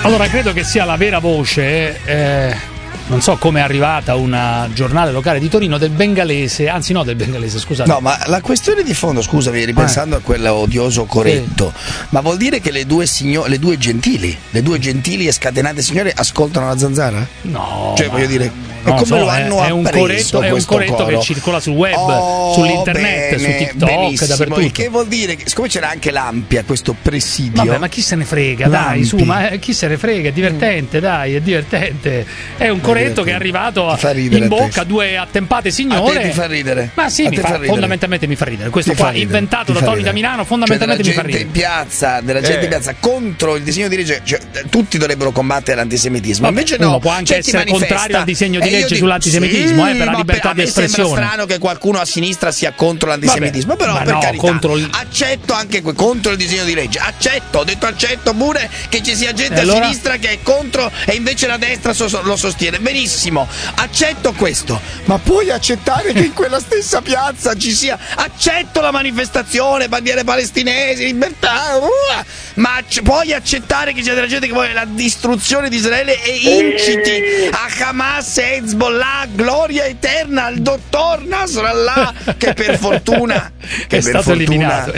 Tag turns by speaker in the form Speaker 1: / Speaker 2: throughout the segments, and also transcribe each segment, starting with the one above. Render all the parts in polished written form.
Speaker 1: Allora, credo che sia la vera voce, non so come è arrivata una giornale locale di Torino, del bengalese, anzi no del bengalese, scusate.
Speaker 2: No, ma la questione di fondo, scusami, ripensando a quell'odioso Coretto, ma vuol dire che le due gentili e scatenate signore ascoltano la Zanzara?
Speaker 1: No.
Speaker 2: Cioè, voglio dire,
Speaker 1: no,
Speaker 2: come lo hanno appreso?
Speaker 1: È un Coretto che circola sul web, sull'internet,
Speaker 2: bene,
Speaker 1: su TikTok,
Speaker 2: benissimo.
Speaker 1: dappertutto.
Speaker 2: Che vuol dire che, siccome c'era anche l'Ampia, questo presidio.
Speaker 1: Vabbè, ma chi se ne frega, dai, su, ma chi se ne frega, è divertente, dai, è divertente. È un Coretto che è arrivato in bocca a due attempate signore.
Speaker 2: A te ti fa ridere?
Speaker 1: Ma sì, fondamentalmente mi fa ridere. Questo qua, inventato da Tony da Milano, fondamentalmente mi fa ridere.
Speaker 2: Della gente in piazza contro il disegno di legge, cioè, tutti dovrebbero combattere l'antisemitismo. Invece no,
Speaker 1: può anche essere contrario al disegno di legge sull'antisemitismo, per la libertà di espressione.
Speaker 2: Sembra strano che qualcuno a sinistra sia contro l'antisemitismo, però per carità, accetto anche contro il disegno di legge. Ho detto accetto pure che ci sia gente a sinistra che è contro e invece la destra lo sostiene. Benissimo, accetto questo, ma puoi accettare che in quella stessa piazza ci sia, accetto la manifestazione, bandiere palestinesi, libertà, ma puoi accettare che ci sia della gente che vuole la distruzione di Israele e inciti a Hamas e Hezbollah, gloria eterna al dottor Nasrallah, che per fortuna
Speaker 1: è stato eliminato.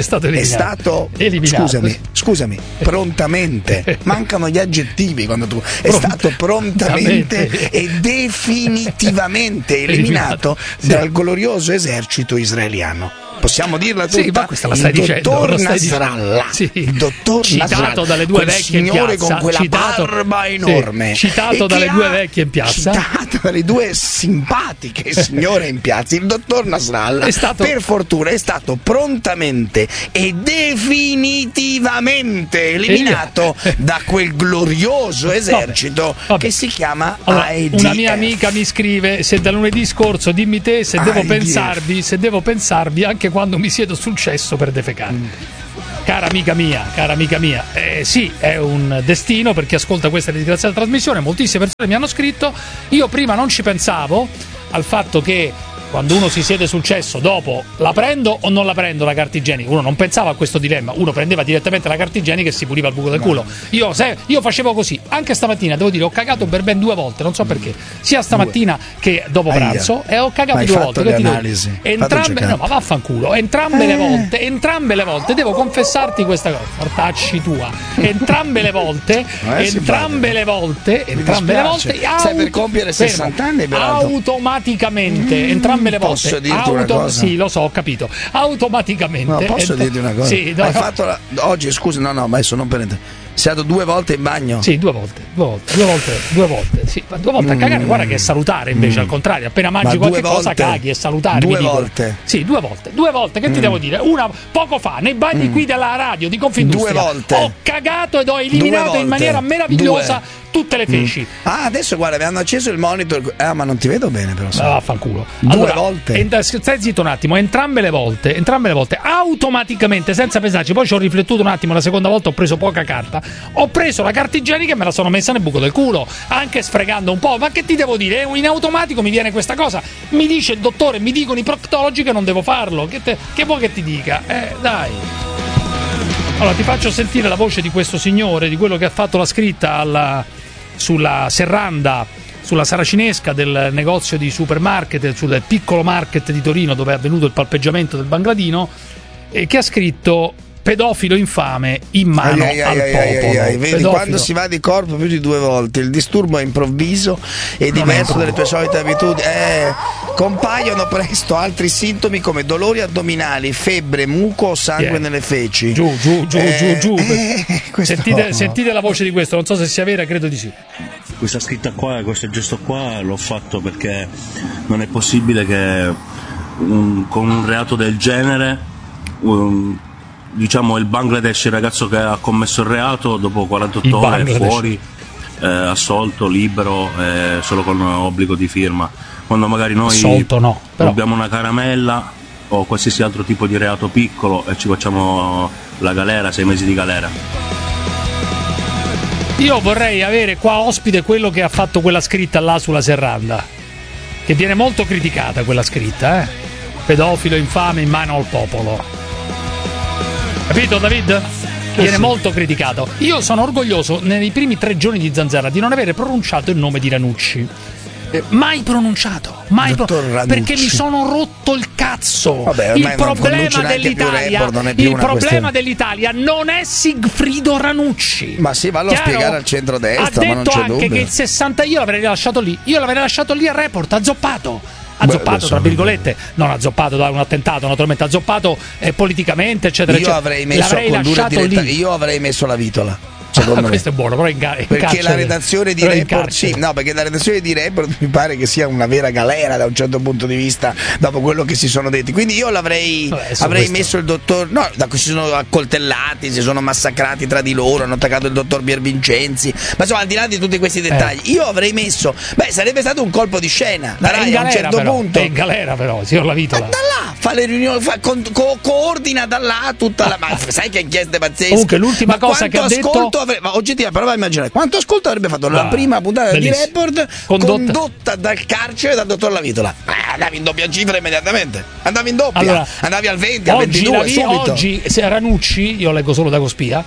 Speaker 2: Scusami, prontamente, mancano gli aggettivi quando tu è stato prontamente e definitivamente eliminato dal glorioso esercito israeliano. Possiamo dirla tutta?
Speaker 1: Sì, ma questa la stai dicendo.
Speaker 2: Dottor Nasrallah,
Speaker 1: il dottor citato dalle due vecchie in piazza,
Speaker 2: con quella barba enorme,
Speaker 1: citato dalle due vecchie in piazza,
Speaker 2: citato dalle due simpatiche signore in piazza, il dottor Nasrallah per fortuna è stato prontamente e definitivamente eliminato da quel glorioso esercito che si chiama AEDF.
Speaker 1: Una mia amica mi scrive: se da lunedì scorso dimmi te se devo pensarvi anche quando mi siedo sul cesso per defecare. Cara amica mia, sì, è un destino per chi ascolta questa disgraziata trasmissione. Moltissime persone mi hanno scritto. Io prima non ci pensavo al fatto che quando uno si siede sul cesso, dopo la prendo o non la prendo la carta igienica? Uno non pensava a questo dilemma, uno prendeva direttamente la carta igienica e si puliva il buco del culo. Io facevo così, anche stamattina, devo dire, ho cagato per ben 2 volte, non so perché, sia stamattina che dopo pranzo, e ho cagato 2 volte.
Speaker 2: Le analisi?
Speaker 1: No, ma vaffanculo, entrambe le volte, devo confessarti questa cosa, mortacci tua, entrambe le volte,
Speaker 2: stai per compiere 60 anni,
Speaker 1: automaticamente, entrambe le volte.
Speaker 2: Posso dirti una cosa?
Speaker 1: Sì, lo so, ho capito. Automaticamente.
Speaker 2: No, posso dirti una cosa?
Speaker 1: Sì,
Speaker 2: hai fatto oggi, scusa, no, ma adesso non per sei andato 2 volte in bagno?
Speaker 1: Sì, 2 volte. Sì, 2 volte a cagare, guarda che è salutare invece, al contrario, appena mangi qualche cosa caghi, è salutare.
Speaker 2: 2 volte?
Speaker 1: Sì, 2 volte, che ti devo dire? Una poco fa, nei bagni qui della radio di Confindustria.
Speaker 2: 2 volte.
Speaker 1: Ho cagato ed ho eliminato in maniera meravigliosa tutte le feci.
Speaker 2: Adesso guarda, mi hanno acceso il monitor. Ma non ti vedo bene, però.
Speaker 1: Vaffanculo.
Speaker 2: 2 volte.
Speaker 1: Stai zitto un attimo, entrambe le volte, automaticamente, senza pensarci. Poi ci ho riflettuto un attimo, la seconda volta ho preso poca carta. Ho preso la carta igienica e me la sono messa nel buco del culo, anche sfregando un po'. Ma che ti devo dire? In automatico mi viene questa cosa. Mi dice il dottore, mi dicono i proctologi che non devo farlo. Che vuoi che ti dica? Dai. Allora ti faccio sentire la voce di questo signore, di quello che ha fatto la scritta sulla serranda, sulla saracinesca del negozio di supermarket, sul piccolo market di Torino dove è avvenuto il palpeggiamento del Bangladino, e che ha scritto: pedofilo infame in mano al popolo.
Speaker 2: Vedi, quando si va di corpo più di 2 volte, il disturbo è improvviso e diverso dalle tue solite abitudini. Compaiono presto altri sintomi come dolori addominali, febbre, muco o sangue nelle feci.
Speaker 1: Giù. Sentite la voce di questo, non so se sia vera, credo di sì.
Speaker 3: Questa scritta qua, questo gesto qua l'ho fatto perché non è possibile che con un reato del genere diciamo il Bangladesh, il ragazzo che ha commesso il reato, dopo 48 ore è fuori, assolto, libero, solo con obbligo di firma, quando magari noi abbiamo una caramella o qualsiasi altro tipo di reato piccolo e ci facciamo la galera, 6 mesi di galera.
Speaker 1: Io vorrei avere qua ospite quello che ha fatto quella scritta là sulla serranda, che viene molto criticata quella scritta, pedofilo infame in mano al popolo. Capito, David? viene molto criticato. Io sono orgoglioso nei primi 3 giorni di Zanzara di non avere pronunciato il nome di Ranucci. Mai pronunciato, perché mi sono rotto il cazzo.
Speaker 2: Vabbè,
Speaker 1: il problema dell'Italia non è Sigfrido Ranucci.
Speaker 2: Ma sì, vallo a spiegare al centrodestra.
Speaker 1: Ha
Speaker 2: ma non
Speaker 1: detto
Speaker 2: c'è
Speaker 1: anche
Speaker 2: dubbio
Speaker 1: che il 60 io l'avrei lasciato lì a Report, azzoppato, tra virgolette, non azzoppato da un attentato, naturalmente azzoppato politicamente, eccetera.
Speaker 2: Io avrei messo io avrei messo la Vitola.
Speaker 1: Questo è buono, però
Speaker 2: perché la redazione di Report perché la redazione di Report mi pare che sia una vera galera da un certo punto di vista dopo quello che si sono detti, quindi io avrei messo il dottor si sono accoltellati, si sono massacrati tra di loro, hanno attaccato il dottor Piervincenzi, ma insomma al di là di tutti questi dettagli io avrei messo sarebbe stato un colpo di scena la Rai a un certo punto
Speaker 1: è in galera però signor La Vitola,
Speaker 2: da là fa le riunioni, coordina da là tutta la ma sai che inchieste pazzesche.
Speaker 1: Comunque l'ultima cosa che ha detto
Speaker 2: ma oggettivamente prova a immaginare quanto ascolto avrebbe fatto la prima puntata di Report condotta dal carcere dal dottor La Vitola. Andavi in doppia cifra immediatamente, andavi in doppia, andavi al 20, al 22 subito.
Speaker 1: Oggi Ranucci, io leggo solo da Cospia,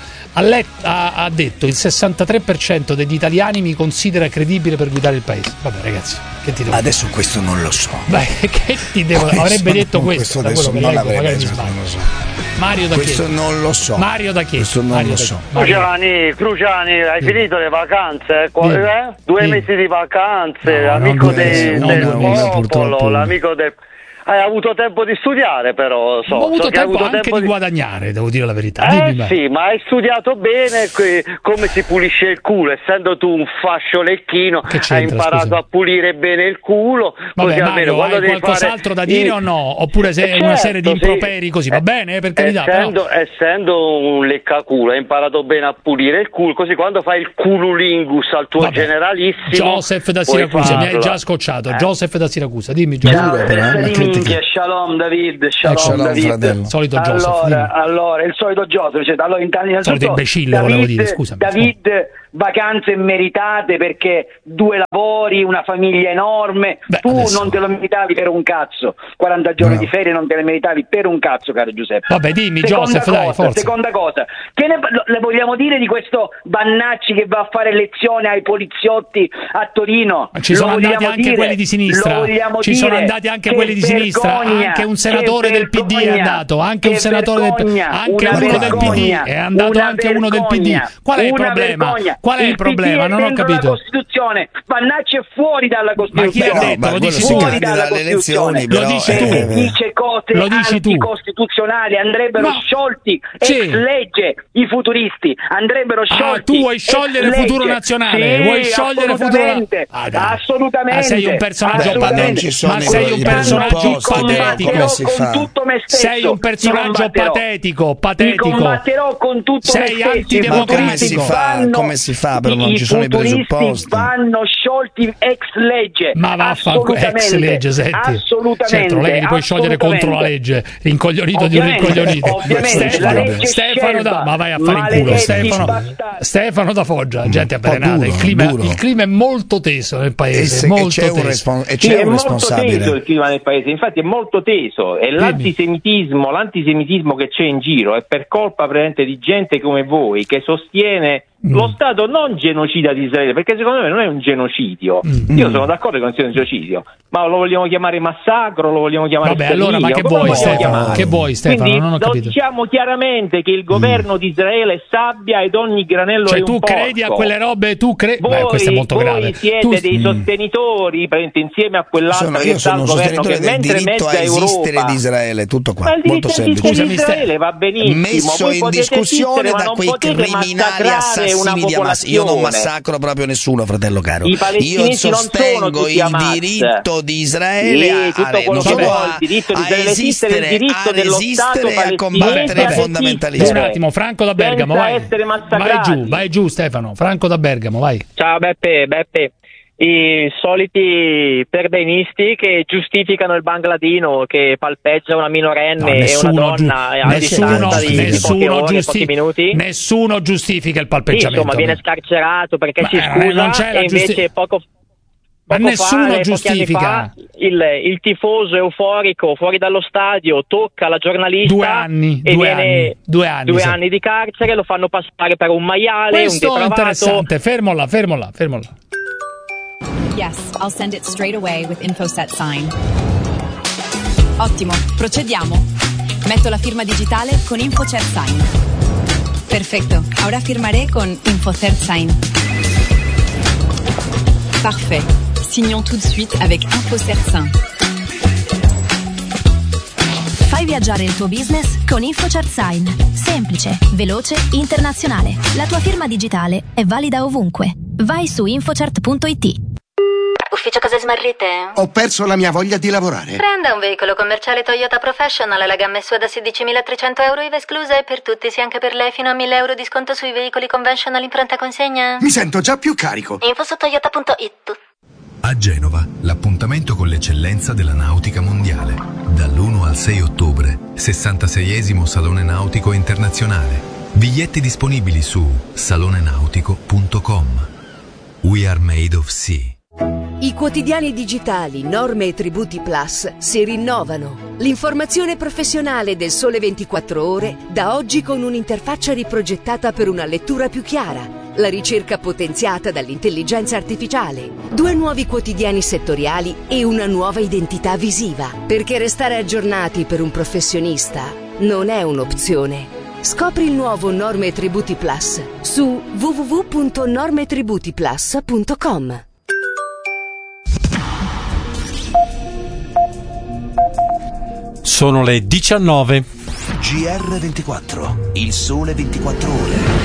Speaker 1: ha detto il 63% degli italiani mi considera credibile per guidare il paese. Vabbè ragazzi, che ti devo
Speaker 2: adesso questo non lo so.
Speaker 1: Che ti devo avrebbe detto questo
Speaker 2: adesso non l'avrebbe detto, non lo so.
Speaker 1: Mario da
Speaker 2: questo
Speaker 1: Chiesa.
Speaker 2: Non lo so.
Speaker 1: Mario da Chiesa.
Speaker 2: Questo non lo so.
Speaker 4: Cruciani, hai finito le vacanze? 2 mesi di vacanze, amico del popolo, l'amico del... Hai avuto tempo di studiare però,
Speaker 1: ho avuto tempo anche di guadagnare, devo dire la verità.
Speaker 4: Sì, ma hai studiato bene come si pulisce il culo, essendo tu un fasciolecchino, hai imparato a pulire bene il culo.
Speaker 1: Vabbè,
Speaker 4: così
Speaker 1: Mario,
Speaker 4: almeno
Speaker 1: hai qualcos'altro da dire o no? Oppure sei una serie di improperi così, va bene, per carità.
Speaker 4: Essendo un leccaculo, hai imparato bene a pulire il culo, così quando fai il cululingus al tuo generalissimo...
Speaker 1: Joseph da Siracusa, mi hai già scocciato. Joseph da Siracusa, dimmi Joseph.
Speaker 4: Shalom David, David.
Speaker 1: Fratello. Solito Joseph.
Speaker 4: Allora, il solito Joseph,
Speaker 1: solito imbecille, volevo dire, scusa.
Speaker 4: David, vacanze meritate perché 2 lavori, una famiglia enorme. Tu adesso non te lo meritavi per un cazzo. 40 giorni di ferie non te le meritavi per un cazzo, caro Giuseppe.
Speaker 1: Vabbè, dimmi Joseph, dai, forza.
Speaker 4: Seconda cosa, che le vogliamo dire di questo Vannacci che va a fare lezione ai poliziotti a Torino?
Speaker 1: Ci sono andati anche quelli di sinistra. Anche un senatore del PD è andato, anche un senatore anche uno del PD è andato, anche uno del PD. Qual è il problema? Qual è il problema? Non ho capito.
Speaker 4: La Costituzione, Vannacci è fuori dalla Costituzione.
Speaker 1: Ma chi ha detto? Lo dici tu.
Speaker 4: Fuori dalla Costituzione.
Speaker 1: Lo dici tu.
Speaker 4: Dice cose anticostituzionali, andrebbero sciolti ex legge i futuristi, andrebbero sciolti.
Speaker 1: Tu vuoi sciogliere il futuro nazionale? Vuoi sciogliere il futuro?
Speaker 4: Assolutamente.
Speaker 1: Sei un personaggio patetico. Ma sei un personaggio patetico.
Speaker 4: Con tutto me stesso.
Speaker 1: Sei un personaggio patetico.
Speaker 4: Ti combatterò con tutto me stesso.
Speaker 1: Sei antidemocratico.
Speaker 2: Come si fa? Però non ci sono i presupposti.
Speaker 4: Vanno sciolti ex legge.
Speaker 1: Ma vaffanculo, ex legge, senti.
Speaker 4: Assolutamente.
Speaker 1: Certo, lei li puoi sciogliere contro la legge. Rincoglionito di un rincoglionito. Stefano ma vai a fare in culo. Stefano da Foggia, gente avvelenata. Il clima è molto teso nel paese.
Speaker 2: C'è un responsabile.
Speaker 5: Il clima nel paese, infatti è molto teso, e l'antisemitismo che c'è in giro è per colpa praticamente di gente come voi che sostiene lo Stato non genocida di Israele, perché secondo me non è un genocidio. Io sono d'accordo che non sia un genocidio, ma lo vogliamo chiamare massacro, lo vogliamo chiamare
Speaker 1: allora, ma che vuoi Stefano? Che vuoi Stefano?
Speaker 5: Quindi
Speaker 1: non ho capito.
Speaker 5: Diciamo chiaramente che il governo di Israele è sabbia ed ogni granello è un
Speaker 1: tu credi a quelle robe? Questo è molto grave.
Speaker 5: Voi siete dei sostenitori insieme a quell'altro che sta al governo, che mentre mezza Europa
Speaker 2: di Israele, tutto qua,
Speaker 5: ma il
Speaker 2: molto semplice.
Speaker 5: Scusami, Israele va benissimo,
Speaker 2: messo in discussione da quei criminali assassini di Hamas. Io non massacro proprio nessuno, fratello caro. Io sostengo il diritto di Israele a esistere e a combattere il fondamentalismo.
Speaker 1: Un attimo, Franco da Bergamo, vai giù Stefano, Franco da Bergamo, vai.
Speaker 6: Ciao Beppe. I soliti perbennisti che giustificano il bangladino che palpeggia una minorenne e una donna a distanza di poche ore, pochi minuti.
Speaker 1: Nessuno giustifica il palpeggiamento.
Speaker 6: Insomma, viene scarcerato perché si scusa e invece poco...
Speaker 1: Ma nessuno giustifica.
Speaker 6: Il tifoso euforico fuori dallo stadio tocca la giornalista
Speaker 1: 2 anni,
Speaker 6: e viene
Speaker 1: 2 anni,
Speaker 6: 2 anni di carcere, lo fanno passare per un maiale,
Speaker 1: questo
Speaker 6: un depravato.
Speaker 1: Questo è interessante, fermola.
Speaker 7: Yes, I'll send it straight away with InfoSet Sign. Ottimo, procediamo. Metto la firma digitale con InfoSet Sign. Perfecto, ahora firmaré con InfoSet Sign. Parfait. Signons tout de suite avec InfoSet Sign.
Speaker 8: Fai viaggiare il tuo business con InfoCert Sign. Semplice, veloce, internazionale. La tua firma digitale è valida ovunque. Vai su infocert.it.
Speaker 9: Ufficio cose smarrite?
Speaker 10: Ho perso la mia voglia di lavorare.
Speaker 9: Prenda un veicolo commerciale Toyota Professional, la gamma è sua da 16.300 euro, IVA esclusa, e per tutti, sì anche per lei, fino a 1.000 euro di sconto sui veicoli conventional in pronta consegna.
Speaker 10: Mi sento già più carico.
Speaker 9: Info su toyota.it.
Speaker 11: A Genova, l'appuntamento con l'eccellenza della nautica mondiale. Dall'1 al 6 ottobre, 66esimo Salone Nautico Internazionale. Biglietti disponibili su salonenautico.com. We are made of sea.
Speaker 12: I quotidiani digitali Norme e Tributi Plus si rinnovano. L'informazione professionale del Sole 24 Ore da oggi con un'interfaccia riprogettata per una lettura più chiara. La ricerca potenziata dall'intelligenza artificiale. 2 nuovi quotidiani settoriali e una nuova identità visiva. Perché restare aggiornati per un professionista non è un'opzione. Scopri il nuovo Norme e Tributi Plus su www.normetributiplus.com.
Speaker 13: Sono le 19.
Speaker 10: GR24, il sole 24 ore.